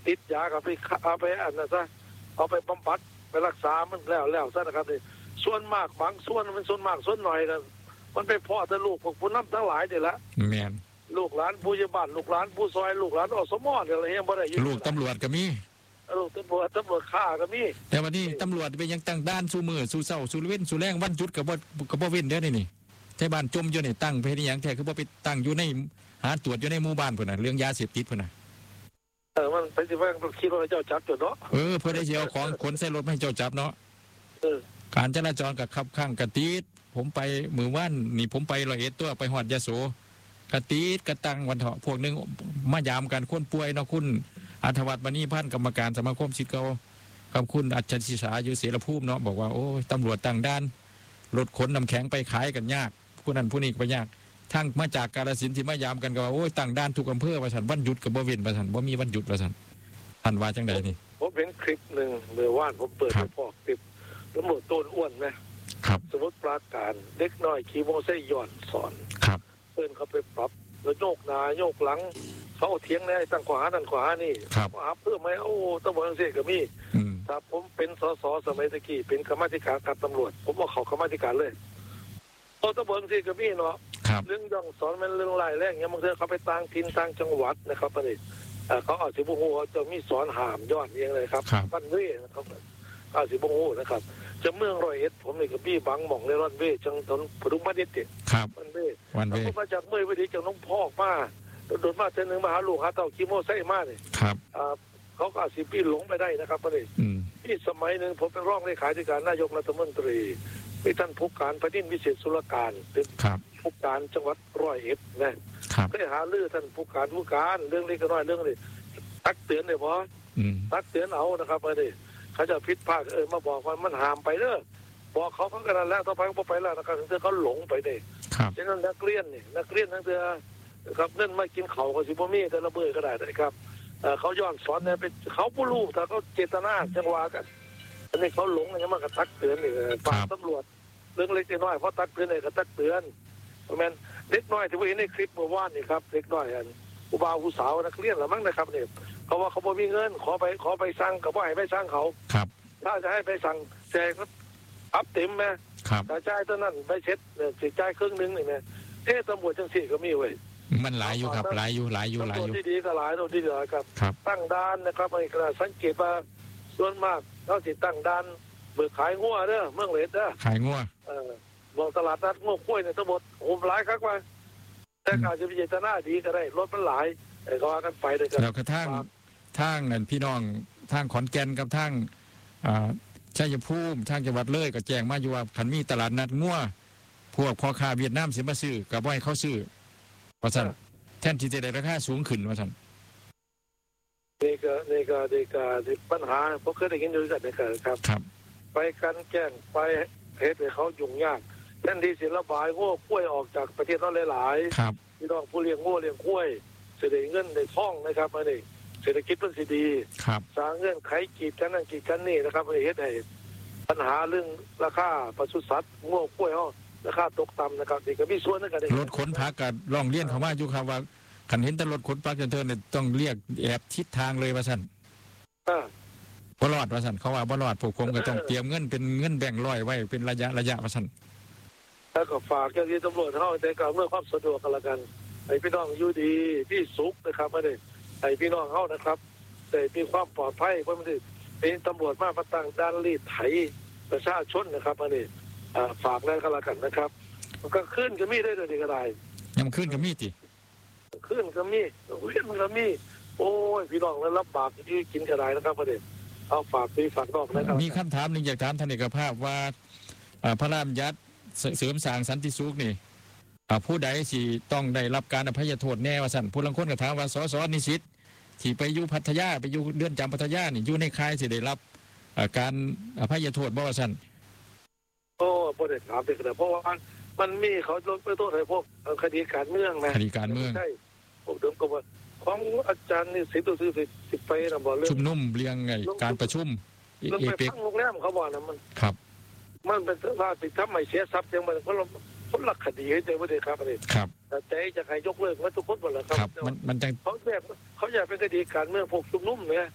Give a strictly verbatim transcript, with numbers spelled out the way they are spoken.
ติดยากับไปเอาไปอันนั้นซะเอาไปบำบัดไปรักษามันแล้วแล้วซะนะครับนี่ส่วนมากบางส่วนมันส่วนมากส่วนหน่อยกันมันไปพ่อแต่ลูกพวกผู้นำทั้งหลายนี่แหละแม่นลูกหลานผู้ใหญ่บ้านลูกหลานผู้ซอยลูกหลานอสมอะไรเงี้ยบ่ได้ลูกตำรวจก็มีลูกตำรวจตำรวจฆ่าก็มีแต่วันนี้ตำรวจไปยังตั้งด้านสู้มือสู้เศร้าสู้เว้นสู้แรงวันหยุดกับบ่กับบ่เว้นเด้อนี่นี่ใช่บ้านจมอยู่นี่ตั้งไปเฮ็ดหยังแท้คือบ่ไปตั้งอยู่ในหาตรวจอยู่ในหมู่บ้านพุ่นน่ะเรื่องยาเสพติดพุ่นน่ะเออมันไปสิว่าคิดว่าเจ้าจับจนเนาะเออเพื่อได้สิเอาของขนใส่รถให้เจ้าจับเนาะเออการจราจรก็คับข้างกระติดผมไปมื้อวานนี่ผมไปร้อยเอ็ดตัวไปฮอดยโสกระติดกระตังวันเถาะพวกนึงมายามกันคนป่วยเนาะคุณอัธวัฒน์มณีพันธ์กรรมการสมาคมศิษย์เก่ากับคุณอัจฉริยะอยู่เสรภูมิเนาะบอกว่าโอ้ยตำรวจต่างด้านรถขนน้ำแข็งไปขายกันยากผู้นั้นผู้นี้ก็ยากทั้งมาจากกาฬสินธุ์ที่มายามกันก็ว่าโอ้ยต่างด้านทุกอำเภอว่าซั่นวันหยุดก็บ่เว้นว่าซั่นบ่มีวันหยุดว่าซั่นท่านว่าจังได๋นี่ผมเห็นคลิปนึงเมื่อวานผมเปิดให้พ่อคลิปตำรวจโตนอ้วนมั้ยครับสมมุติปราการเด็กน้อยขี่มอเตอร์ไซค์ย้อนสอนครับเพิ่นเขาไปปรับแล้วโยกหน้าโยกหลังเขาเถียงแน่ตั้งขวานั่นขวานี่ขวาเพิ่มไหมโอ้ตำรวจเสียก็มีถ้าผมเป็นสสสมัยตะกี้เป็นกรรมธิการการตำรวจผมบอกเขากรรมธิการเลยโอ้ตำรวจเสียก็มีเนาะเรื่องย่องสอนมันเรื่องไล่แรงเงี้ยบางทีเขาไปต่างถิ่นต่างจังหวัดนะครับประเด็นเขาอาจจะบุ้งหัวจะมีสอนหามย้อนเองเลยครับปั้นเว่นะครับอาจจะบุ้งหัวนะครับจะเมืองร้อยเอ็ดผมนี่กับพี่บังหม่องในรอนเว่จังถนนปทุมมานิดเดียววันเว่วันเว่มาจากเมื่อวันนี้จากน้องพ่อมาโดนมาเจอหนึ่งมาหาลูกหาเต่าคีโมไซมาเนี่ยเขาก็อาจจะพี่หลงไปได้นะครับประเด็นที่สมัยหนึ่งผมเป็นรองเลขาธิการนายกรัฐมนตรีมีท่านผู้การพระนินวิเศษสุรการเป็นผู้การจังหวัดร้อยเอ็ดนะก็หาลือท่านผู้การผู้การเรื่องเล็กน้อยเรื่องนี้ตักเตือนเลยพอตักเตือนเอานะครับประเด็นเขาจะพิษพลาดเออมาบอกว่ามันห้ามไปเด้อบอกเขาเขากันแล้วต่อไปเขาไปแล้วนะครับถึงเขาหลงไปเด้ฉะนั้นนักเรียนนี่นักเรียนทั้งเดือครับเงินมากินเขาก็สิบ่มีแต่ละเบื่อก็ได้นะครับเขาย้อนสอนเนี่ยเป็นเขาผู้รู้แต่เขาเจตนาจังหวะกันอันนี้เขาหลงอย่างมันก็ตักเตือนนี่ฝากตำรวจเรื่องเล็กน้อยเพราะตักเตือนเนี่ยก็ตักเตือนเพราะงั้นเด็กน้อยที่ผมเห็นในคลิปเมื่อวานนี่ครับเด็กน้อยอันผู้บ่าวผู้สาวนักเรียนหรือมั้งนะครับเนี่ยเขาว่าเขาบ่มีเงินขอไปขอไปสั่งกับว่าให้ไปสั่งเขาถ้าจะให้ไปสั่งแจกก็อัพเต็มไหมแต่จ่ายเท่านั้นไปเช็ดเนี่ยจ่ายครึ่งนึงนี่ไหมเอ๊ะตำรวจจังสี่ก็มีเว้ยมันหลายอยู่ครับหลายอยู่หลายอยู่หลายอยู่ที่ดีก็หลายตัวที่เหลือครับตั้งด้านนะครับไอ้กระสังเกตว่าส่วนมากเขาสิตั้งด้านเบิกขายงัวเด้อเมืองเหล็ดเด้อขายงัวเออบอกตลาดนัดงัวกล้วยเนี่ยทั้งหมดโหมหลายครับว่าแต่อาจจะมีเจตนาดีก็ได้รถมันหลายไอ้ก็ว่ากันไปเลยครับแล้วกระทั่งทางนั่นพี่น้องทางขอนแก่นกับทางชัยภูมิทางจังหวัดเลยก็แจ้งมาอยู่ว่าคันมีตลาดนัดงัวพวกพ่อค้าเวียดนามสิมาซื้อก็บ่ให้เขาซื้อว่าซั่นแทนที่จะได้ราคาสูงขึ้นว่าซั่นนี่ก็นี่ก็นี่ก็ปัญหาพวกเคยได้ยินอยู่กันนะครับครับไปกันแกล้งไปเฮ็ดให้เขายุ่งยากแทนที่สิระบายงัวกล้วยออกจากประเทศเราหลายๆครับพี่น้องผู้เลี้ยงงัวเลี้ยงกล้วยสิได้เงินได้ทองนะครับอันนี้เศรษฐกิจมันสิดีครับสร้างเงื่อนไขกีดกันนั่นกีดกันนี่นะครับเฮ็ดให้ปัญหาเรื่องราคาปศุสัตว์งัวกล้วยเฮาราคาตกต่ำนะครับนี่ก็มีส่วนในการรถขนผักก็ร้องเรียนเข้ามาอยู่ครับว่าคันเห็นแต่รถขนผักจังเทินเนี่ยต้องเรียกแอบทิศทางเลยว่าซั่นเออบ่รอดว่าซั่นเขาว่าบ่รอดพวกผมก็ต้องเตรียมเงินเป็นเงินแบ่งค์ร้อยไว้เป็นระยะระยะว่าซั่นแล้วก็ฝากเจ้าหน้าที่ตำรวจเฮาในการเมื่อความสะดวกกันละกันให้พี่น้องอยู่ดีพี่สุขนะครับบ่ได้ให้พี่น้องเฮานะครับได้มีความปลอดภัยบ่มันสิเป็นตำรวจมามาตั้งด่านรีดไถประชาชนนะครับอันนี้ฝากแล้วก็แล้วกันนะครับมันก็ขึ้นก็มีได้ด้วยนี่ก็ได้ยังขึ้นก็มีติขึ้นก็มีเว้นก็มีโอ้ยพี่น้องแล้วรับบาปที่กินก็ได้นะครับประเด็นเอาฝากพี่ฝากน้องนะครับมีคำถามนึงอยากถามท่านเอกภาพว่าพระรามยัดเสริมสร้างสันติสุขนี่ผู้ใดสิต้องได้รับการอภัยโทษแน่ว่าซั่นผู้ลางคนก็ถามว่าสสนิสิตที่ไปอยู่พัทยาไปอยู่เรือนจำพัทยานี่อยู่ในค่ายสิได้รับการอภัยโทษบ่ว่าซั่นโอ้ประเด็นถามเด็กเพราะว่ามันมีเขาลดไปโทษให้พวกคดีการเมืองนะคดีการเมืองใช่ผมเดิมก็ว่าของอาจารย์นี่สิตัวซื้อสิไปนะบอกเรื่องชุมนุมเรียงไงการประชุมเอเปกโรงแรมเขาบอกนะมันครับมันเป็นว่าติดทำไม่เสียทรัพย์จังมันเพราะเราคนละคดีให้เจอประเด็นครับประเด็นครับแต่ใจจะใครยกเลิกมันทุกคนหมดแล้วครับมันมันจังเขาแยกเขาอยากเป็นคดีการเมืองพวกชุมนุมเนี่ย